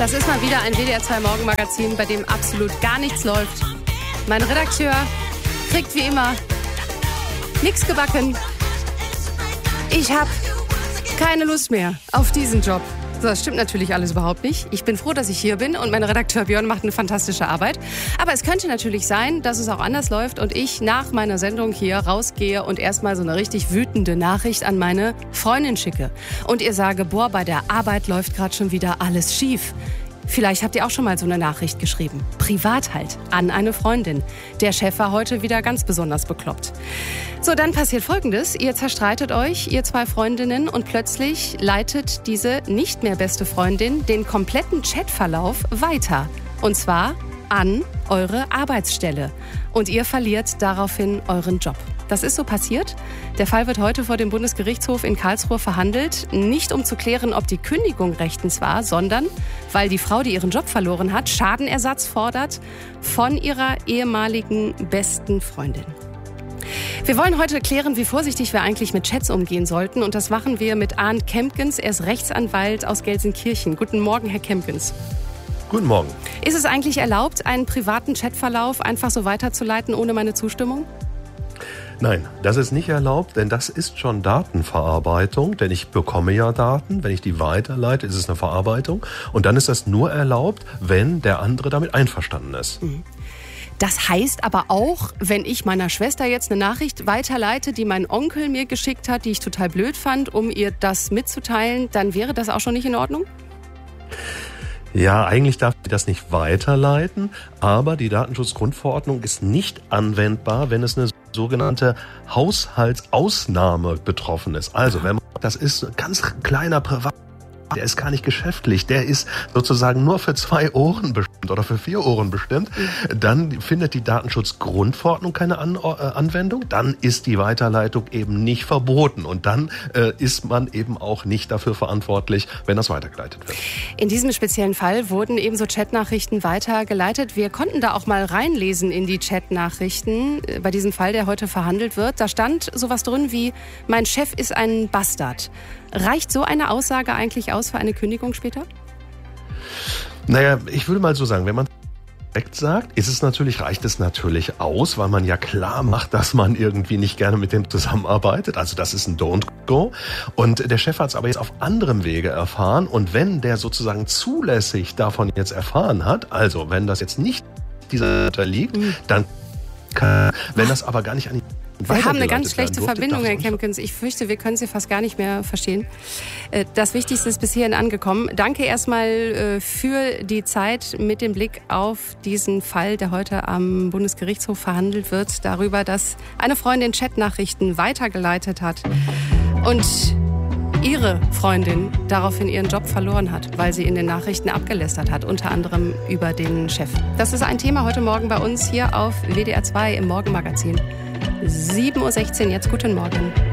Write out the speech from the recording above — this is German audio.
Das ist mal wieder ein WDR 2 Morgenmagazin, bei dem absolut gar nichts läuft. Mein Redakteur kriegt wie immer nichts gebacken. Ich habe keine Lust mehr auf diesen Job. Das stimmt natürlich alles überhaupt nicht. Ich bin froh, dass ich hier bin und mein Redakteur Björn macht eine fantastische Arbeit. Aber es könnte natürlich sein, dass es auch anders läuft und ich nach meiner Sendung hier rausgehe und erstmal so eine richtig wütende Nachricht an meine Freundin schicke. Und ihr sage, boah, bei der Arbeit läuft gerade schon wieder alles schief. Vielleicht habt ihr auch schon mal so eine Nachricht geschrieben. Privat halt, an eine Freundin. Der Chef war heute wieder ganz besonders bekloppt. So, dann passiert Folgendes. Ihr zerstreitet euch, ihr zwei Freundinnen, und plötzlich leitet diese nicht mehr beste Freundin den kompletten Chatverlauf weiter. Und zwar an eure Arbeitsstelle. Und ihr verliert daraufhin euren Job. Das ist so passiert. Der Fall wird heute vor dem Bundesgerichtshof in Karlsruhe verhandelt. Nicht um zu klären, ob die Kündigung rechtens war, sondern weil die Frau, die ihren Job verloren hat, Schadenersatz fordert von ihrer ehemaligen besten Freundin. Wir wollen heute klären, wie vorsichtig wir eigentlich mit Chats umgehen sollten. Und das machen wir mit Arndt Kempkens. Er ist Rechtsanwalt aus Gelsenkirchen. Guten Morgen, Herr Kempkens. Guten Morgen. Ist es eigentlich erlaubt, einen privaten Chatverlauf einfach so weiterzuleiten ohne meine Zustimmung? Nein, das ist nicht erlaubt, denn das ist schon Datenverarbeitung, denn ich bekomme ja Daten, wenn ich die weiterleite, ist es eine Verarbeitung und dann ist das nur erlaubt, wenn der andere damit einverstanden ist. Das heißt aber auch, wenn ich meiner Schwester jetzt eine Nachricht weiterleite, die mein Onkel mir geschickt hat, die ich total blöd fand, um ihr das mitzuteilen, dann wäre das auch schon nicht in Ordnung? Ja, eigentlich darf ich das nicht weiterleiten, aber die Datenschutzgrundverordnung ist nicht anwendbar, wenn es eine sogenannte Haushaltsausnahme betroffen ist. Also, wenn man, das ist ein ganz kleiner Privat, der ist gar nicht geschäftlich, der ist sozusagen nur für 2 Ohren bestimmt oder für 4 Ohren bestimmt, dann findet die Datenschutzgrundverordnung keine Anwendung, dann ist die Weiterleitung eben nicht verboten und dann ist man eben auch nicht dafür verantwortlich, wenn das weitergeleitet wird. In diesem speziellen Fall wurden eben so Chatnachrichten weitergeleitet. Wir konnten da auch mal reinlesen in die Chatnachrichten bei diesem Fall, der heute verhandelt wird. Da stand sowas drin wie, mein Chef ist ein Bastard. Reicht so eine Aussage eigentlich aus für eine Kündigung später? Naja, ich würde mal so sagen, wenn man direkt sagt, reicht es natürlich aus, weil man ja klar macht, dass man irgendwie nicht gerne mit dem zusammenarbeitet. Also das ist ein Don't Go. Und der Chef hat es aber jetzt auf anderem Wege erfahren. Und wenn der sozusagen zulässig davon jetzt erfahren hat, also wenn das jetzt nicht dieser unterliegt, dann kann, wenn das aber gar nicht an die Wir haben eine ganz schlechte Verbindung, Herr Kempkens. Ich fürchte, wir können Sie fast gar nicht mehr verstehen. Das Wichtigste ist bis hierhin angekommen. Danke erstmal für die Zeit mit dem Blick auf diesen Fall, der heute am Bundesgerichtshof verhandelt wird, darüber, dass eine Freundin Chatnachrichten weitergeleitet hat und ihre Freundin daraufhin ihren Job verloren hat, weil sie in den Nachrichten abgelästert hat, unter anderem über den Chef. Das ist ein Thema heute Morgen bei uns hier auf WDR 2 im Morgenmagazin. 7:16 Uhr, jetzt guten Morgen.